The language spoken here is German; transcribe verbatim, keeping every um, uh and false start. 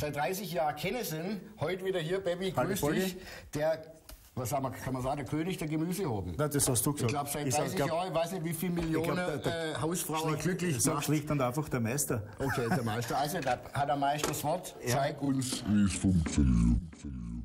seit dreißig Jahren kennen sind. Heute wieder hier, Baby, grüß dich. Der, was sagen wir, kann man sagen, der König der Gemüsehoben. Nein, das hast du gesagt. Ich glaube, seit dreißig Jahren, ich weiß nicht, wie viele Millionen glaub, der, der, äh, Hausfrauen glücklich sind. Ich schlicht und einfach der Meister. Okay, der Meister. Also, da hat der Meister das Wort. Ja. Zeig uns, wie es funktioniert.